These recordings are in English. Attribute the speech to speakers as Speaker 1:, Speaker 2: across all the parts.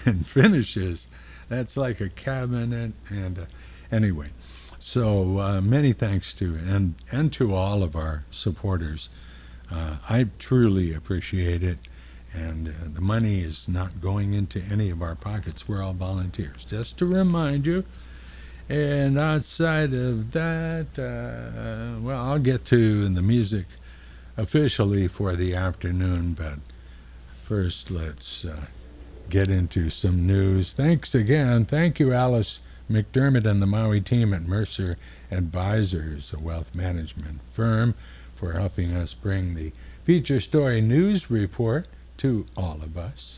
Speaker 1: and finishes. That's like a cabinet. And anyway, so many thanks to and to all of our supporters. I truly appreciate it. And the money is not going into any of our pockets. We're all volunteers, just to remind you. And outside of that, well, I'll get to the music officially for the afternoon, but first let's get into some news. Thanks again. Thank you, Alice McDermott and the Maui team at Mercer Advisors, a wealth management firm, for helping us bring the Feature Story News Report to all of us.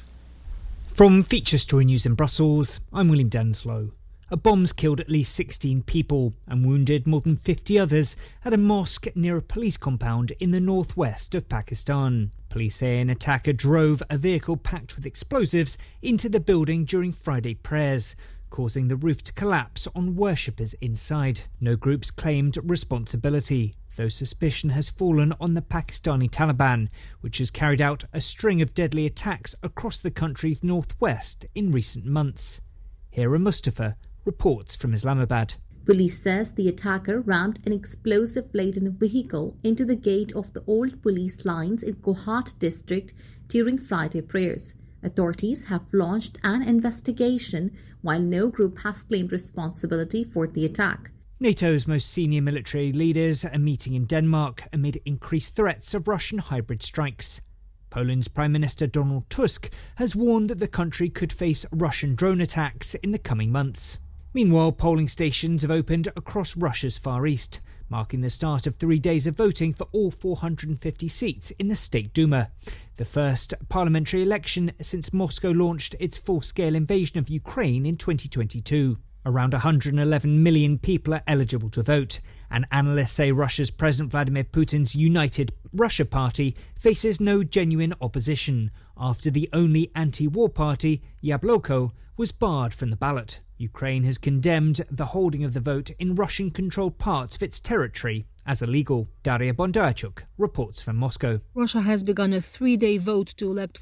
Speaker 2: From Feature Story News in Brussels, I'm William Denslow. A bomb's killed at least 16 people and wounded more than 50 others at a mosque near a police compound in the northwest of Pakistan. Police say an attacker drove a vehicle packed with explosives into the building during Friday prayers, causing the roof to collapse on worshippers inside. No groups claimed responsibility, though suspicion has fallen on the Pakistani Taliban, which has carried out a string of deadly attacks across the country's northwest in recent months. Hira Mustafa reports from Islamabad.
Speaker 3: Police says the attacker rammed an explosive-laden vehicle into the gate of the old police lines in Kohat district during Friday prayers. Authorities have launched an investigation, while no group has claimed responsibility for the attack.
Speaker 2: NATO's most senior military leaders are meeting in Denmark amid increased threats of Russian hybrid strikes. Poland's Prime Minister Donald Tusk has warned that the country could face Russian drone attacks in the coming months. Meanwhile, polling stations have opened across Russia's Far East, marking the start of 3 days of voting for all 450 seats in the State Duma, the first parliamentary election since Moscow launched its full-scale invasion of Ukraine in 2022. Around 111 million people are eligible to vote, and analysts say Russia's President Vladimir Putin's United Russia Party faces no genuine opposition after the only anti-war party, Yabloko, was barred from the ballot. Ukraine has condemned the holding of the vote in Russian-controlled parts of its territory as illegal. Daria Bondarchuk reports from Moscow.
Speaker 4: Russia has begun a 3-day vote to elect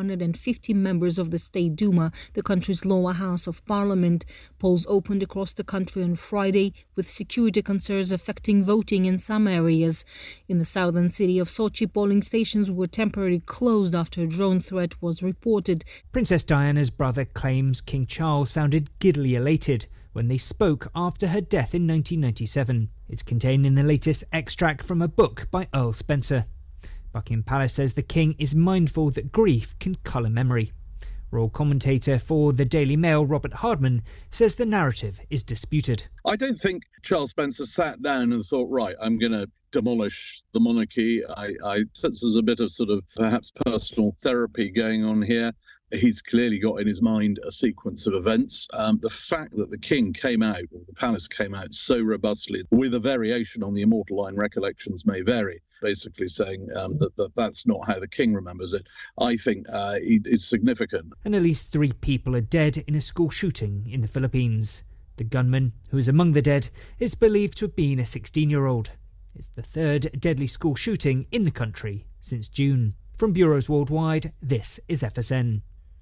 Speaker 4: 450 members of the State Duma, the country's lower house of parliament. Polls opened across the country on Friday, with security concerns affecting voting in some areas. In the southern city of Sochi, polling stations were temporarily closed after a drone threat was reported.
Speaker 2: Princess Diana's brother claims King Charles sounded giddily elated when they spoke after her death in 1997. It's contained in the latest extract from a book by Earl Spencer. Buckingham Palace says the King is mindful that grief can colour memory. Royal commentator for the Daily Mail, Robert Hardman, says the narrative is disputed.
Speaker 5: I don't think Charles Spencer sat down and thought, right, I'm going to demolish the monarchy. I sense there's a bit of sort of perhaps personal therapy going on here. He's clearly got in his mind a sequence of events. The fact that the king came out, or the palace came out so robustly, with a variation on the immortal line, recollections may vary, basically saying that's not how the king remembers it, I think is significant.
Speaker 2: And at least 3 people are dead in a school shooting in the Philippines. The gunman, who is among the dead, is believed to have been a 16-year-old. It's the 3rd deadly school shooting in the country since June. From bureaus worldwide, this is FSN.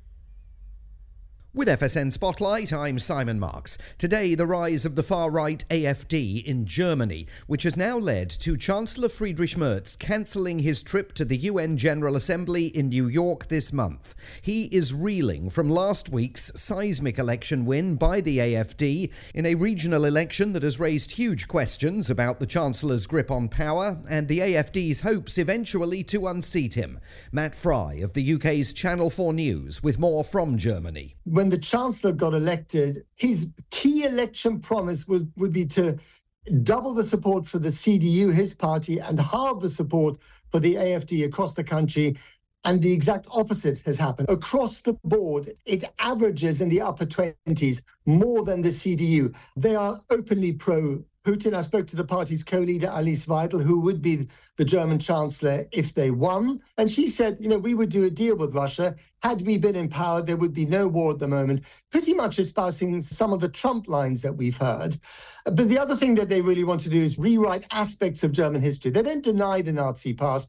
Speaker 6: With FSN Spotlight, I'm Simon Marks. Today, the rise of the far-right AfD in Germany, which has now led to Chancellor Friedrich Merz cancelling his trip to the UN General Assembly in New York this month. He is reeling from last week's seismic election win by the AfD in a regional election that has raised huge questions about the Chancellor's grip on power and the AfD's hopes eventually to unseat him. Matt Fry of the UK's Channel 4 News with more from Germany.
Speaker 7: When the Chancellor got elected, his key election promise would be to double the support for the CDU, his party, and halve the support for the AfD across the country. And the exact opposite has happened. Across the board, it averages in the upper 20s more than the CDU. They are openly pro-Putin. I spoke to the party's co-leader, Alice Weidel, who would be the German chancellor if they won. And she said, we would do a deal with Russia. Had we been in power, there would be no war at the moment, pretty much espousing some of the Trump lines that we've heard. But the other thing that they really want to do is rewrite aspects of German history. They don't deny the Nazi past.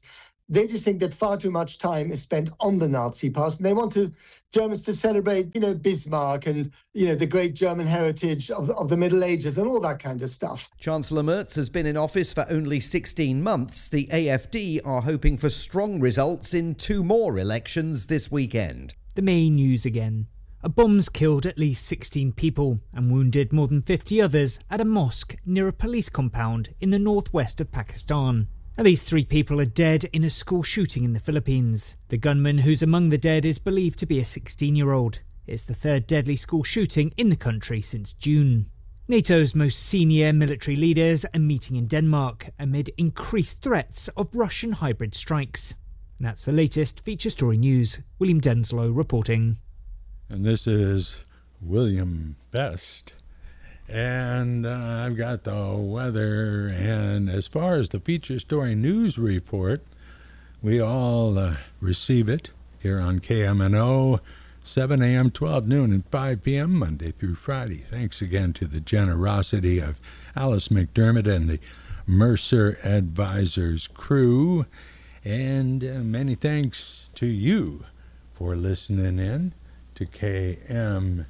Speaker 7: They just think that far too much time is spent on the Nazi past, and they want Germans to celebrate, Bismarck and, the great German heritage of the Middle Ages and all that kind of stuff.
Speaker 6: Chancellor Merz has been in office for only 16 months. The AfD are hoping for strong results in 2 more elections this weekend.
Speaker 2: The main news again. A bomb's killed at least 16 people and wounded more than 50 others at a mosque near a police compound in the northwest of Pakistan. At least 3 people are dead in a school shooting in the Philippines. The gunman who's among the dead is believed to be a 16-year-old. It's the 3rd deadly school shooting in the country since June. NATO's most senior military leaders are meeting in Denmark amid increased threats of Russian hybrid strikes. That's the latest Feature Story News. William Denslow reporting.
Speaker 1: And this is William Best. And I've got the weather, and as far as the Feature Story News Report, we all receive it here on KMNO, 7 a.m., 12 noon, and 5 p.m., Monday through Friday. Thanks again to the generosity of Alice McDermott and the Mercer Advisors crew, and many thanks to you for listening in to KMNO.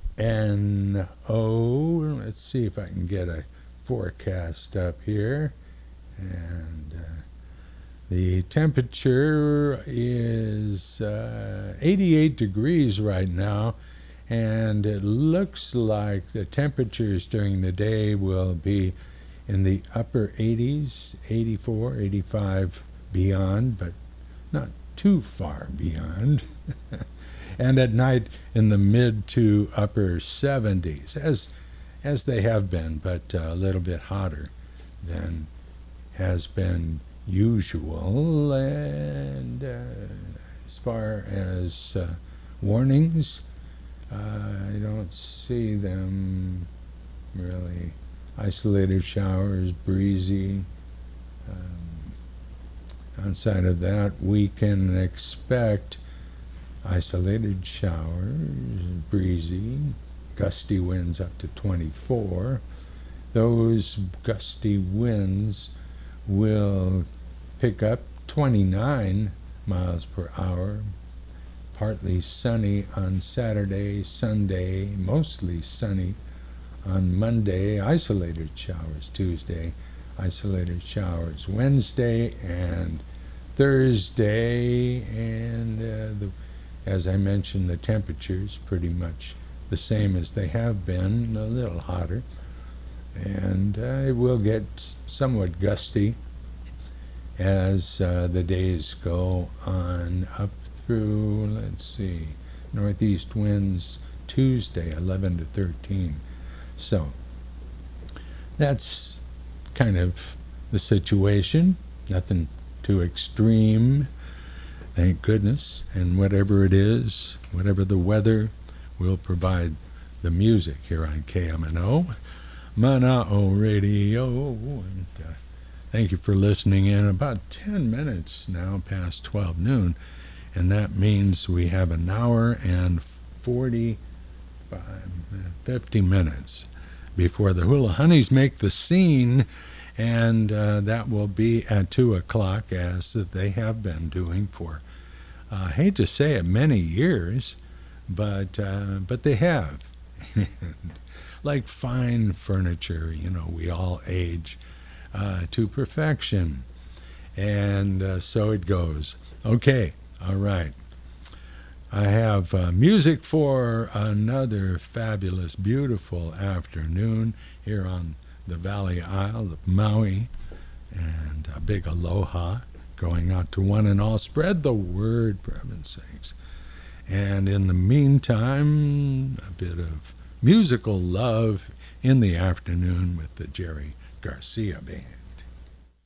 Speaker 1: Let's see if I can get a forecast up here. And the temperature is 88 degrees right now, and it looks like the temperatures during the day will be in the upper 80s, 84, 85 beyond, but not too far beyond. And at night in the mid to upper 70s, as they have been, but a little bit hotter than has been usual. And as far as warnings, I don't see them really. Isolated showers, breezy. Outside of that, we can expect isolated showers, breezy, gusty winds up to 24. Those gusty winds will pick up 29 miles per hour. Partly sunny on Saturday, Sunday, mostly sunny on Monday, isolated showers Tuesday, isolated showers Wednesday and Thursday, and as I mentioned, the temperatures pretty much the same as they have been, a little hotter, and it will get somewhat gusty as the days go on up through, let's see, northeast winds Tuesday 11 to 13. So that's kind of the situation, nothing too extreme, thank goodness, and whatever it is, whatever the weather, we'll provide the music here on KMNO, Mana'o Radio. And, thank you for listening in. About 10 minutes now past 12 noon, and that means we have an hour and 50 minutes before the Hula Honeys make the scene, and that will be at 2 o'clock, as they have been doing for, I hate to say it, many years, but they have. Like fine furniture, we all age to perfection, and so it goes. Okay, all right. I have music for another fabulous, beautiful afternoon here on the Valley Isle of Maui, and a big aloha going out to one and all. Spread the word, for heaven's sakes. And in the meantime, a bit of musical love in the afternoon with the Jerry Garcia Band.